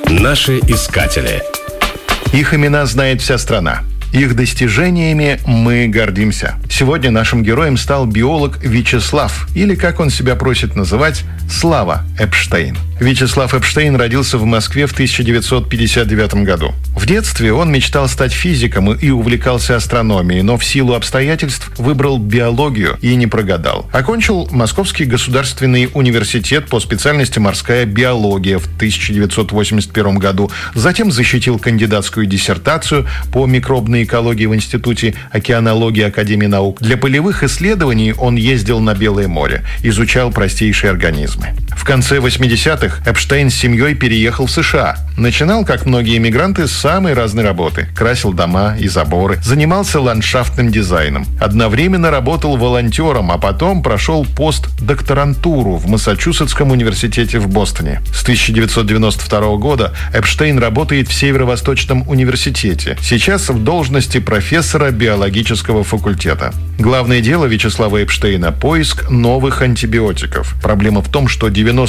Наши искатели. Их имена знает вся страна. Их достижениями мы гордимся. Сегодня нашим героем стал биолог Вячеслав, или, как он себя просит называть, Слава Эпштейн. Вячеслав Эпштейн родился в Москве в 1959 году. В детстве он мечтал стать физиком и увлекался астрономией, но в силу обстоятельств выбрал биологию и не прогадал. Окончил Московский государственный университет по специальности морская биология в 1981 году. Затем защитил кандидатскую диссертацию по микробной экологии в Институте океанологии Академии наук. Для полевых исследований он ездил на Белое море, изучал простейшие организмы. В конце 80-х Эпштейн с семьей переехал в США. Начинал, как многие иммигранты, с самой разной работы. Красил дома и заборы, занимался ландшафтным дизайном. Одновременно работал волонтером, а потом прошел постдокторантуру в Массачусетском университете в Бостоне. С 1992 года Эпштейн работает в Северо-Восточном университете. Сейчас в должности профессора биологического факультета. Главное дело Вячеслава Эпштейна – поиск новых антибиотиков. Проблема в том, что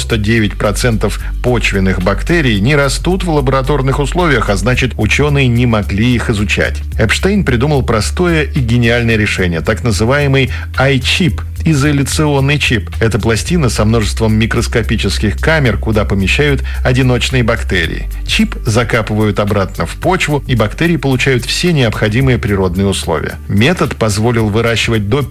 99% почвенных бактерий не растут в лабораторных условиях, а значит, ученые не могли их изучать. Эпштейн придумал простое и гениальное решение – так называемый iChip – изоляционный чип. Это пластина со множеством микроскопических камер, куда помещают одиночные бактерии. Чип закапывают обратно в почву, и бактерии получают все необходимые природные условия. Метод позволил выращивать до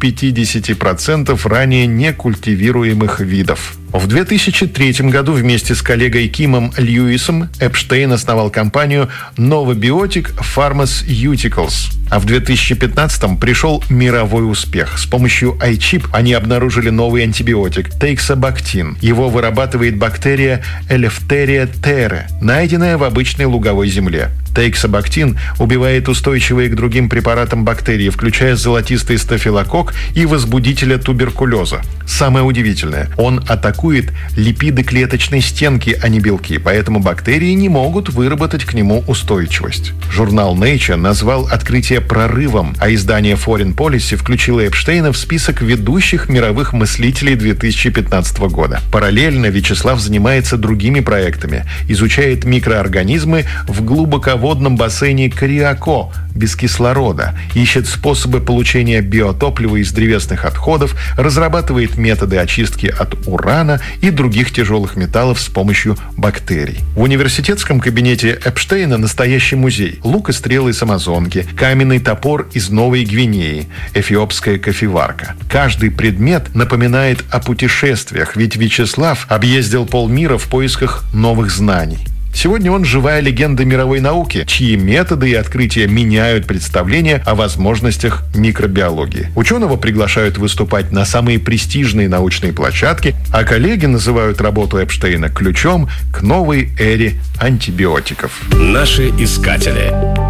50% ранее некультивируемых видов. В 2003 году вместе с коллегой Кимом Льюисом Эпштейн основал компанию Novabiotic Pharmaceuticals. А в 2015-м пришел мировой успех. С помощью iChip они обнаружили новый антибиотик – тейксобактин. Его вырабатывает бактерия Eleftheria terrae, найденная в обычной луговой земле. Тейксобактин убивает устойчивые к другим препаратам бактерии, включая золотистый стафилококк и возбудителя туберкулеза. Самое удивительное – он атакует липиды клеточной стенки, а не белки, поэтому бактерии не могут выработать к нему устойчивость. Журнал Nature назвал открытие прорывом, а издание Foreign Policy включило Эпштейна в список ведущих мировых мыслителей 2015 года. Параллельно Вячеслав занимается другими проектами, изучает микроорганизмы в глубоководном бассейне Кариако без кислорода, ищет способы получения биотоплива из древесных отходов, разрабатывает методы очистки от урана и других тяжелых металлов с помощью бактерий. В университетском кабинете Эпштейна настоящий музей. Лук и стрелы с Амазонки, каменный топор из Новой Гвинеи, эфиопская кофеварка. Каждый предмет напоминает о путешествиях, ведь Вячеслав объездил полмира в поисках новых знаний. Сегодня он живая легенда мировой науки, чьи методы и открытия меняют представление о возможностях микробиологии. Ученого приглашают выступать на самые престижные научные площадки, а коллеги называют работу Эпштейна ключом к новой эре антибиотиков. Наши искатели.